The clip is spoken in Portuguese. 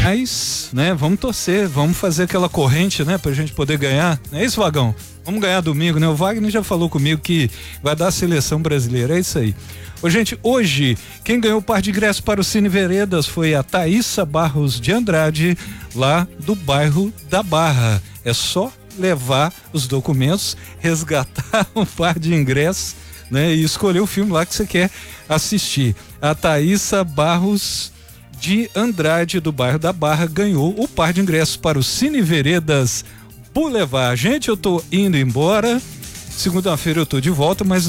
Mas, né, vamos torcer, vamos fazer aquela corrente, né, pra gente poder ganhar. É isso, Vagão? Vamos ganhar domingo, né? O Wagner já falou comigo que vai dar a seleção brasileira, é isso aí. Ô, gente, hoje, quem ganhou o par de ingressos para o Cine Veredas foi a Thaísa Barros de Andrade, lá do bairro da Barra. É só levar os documentos, resgatar um par de ingressos, né? E escolher o filme lá que você quer assistir. A Thaísa Barros de Andrade, do bairro da Barra, ganhou o par de ingressos para o Cine Veredas Boulevard. Gente, eu tô indo embora. Segunda-feira eu tô de volta, mas